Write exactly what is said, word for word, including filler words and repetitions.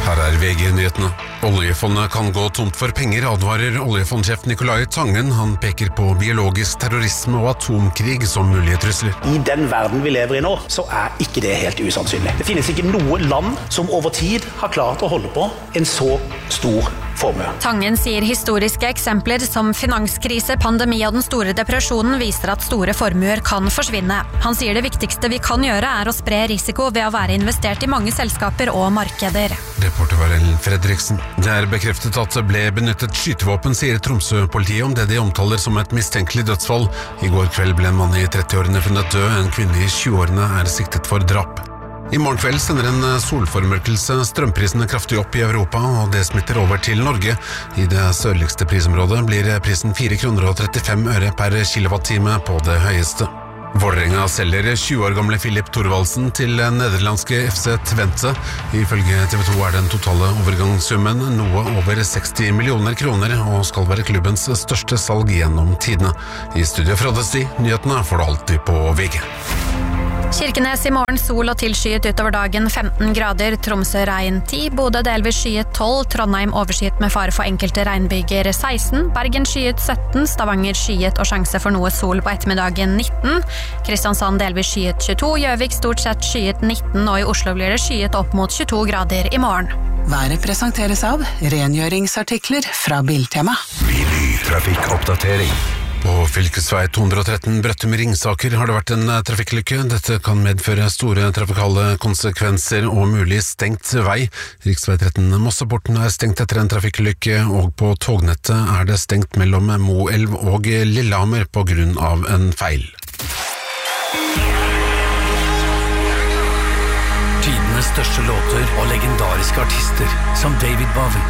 Her er V G-nyhetene. Oljefondet kan gå tomt for penger, advarer oljefondsjef Nicolai Tangen. Han peker på biologisk terrorisme og atomkrig som mulige trusler. I den verden vi lever i nå, så er ikke det helt usannsynlig. Det finnes ikke noe land som over tid har klart å holde på en så stor formue. Tangen sier historiske eksempler som finanskrise, pandemi og den store depresjonen viser at store formuer kan forsvinne. Han sier det viktigste vi kan gjøre er å spre risiko ved å være investert i mange selskaper og markeder. Reporter var Ellen Fredriksen. Det er bekreftet at det ble benyttet skytevåpen, sier Tromsø-politiet om det de omtaler som et mistenkelig dødsfall. I går kveld ble en mann i trettiårene funnet død, en kvinne i tjueårene er siktet for drap. I morgen kveld sender en solformørkelse strømprisene kraftig opp i Europa, og det smitter over til Norge. I det sørligste prisområdet blir prisen fire kroner og trettifem øre per kilowattime på det høyeste. Vålerenga selger tjue år gamle Filip Thorvaldsen til nederlandske F C Twente. Ifølge T V to er den totale overgangssummen noe over seksti millioner kroner, og skal være klubbens største salg gjennom tidene. I studio Frode Sti, nyhetene får du alltid på V G. Kirkenes i morgen sol og tilskyet utover dagen femten grader, Tromsø regn ti, Bodø delvis skyet tolv, Trondheim overskyet med fare for enkelte regnbyger seksten, Bergen skyet sytten, Stavanger skyet og sjanse for noe sol på ettermiddagen nitten, Kristiansand delvis skyet tjueto, Gjøvik stort sett skyet nitten, og i Oslo blir det skyet opp mot tjueto grader i morgen. Været presenteres av rengjøringsartikler fra Biltema. Trafikkoppdatering. På fylkesvei to hundre og tretten Brøttum-Ringsaker har det vært en trafikklykke. Dette kan medføre store trafikale konsekvenser og mulig stengt vei. Riksvei tretten Mosseporten er stengt etter en trafikklykke, og på tognettet er det stengt mellom Moelv og Lillehammer på grunn av en feil. Tidenes største låter og legendariske artister som David Bowie,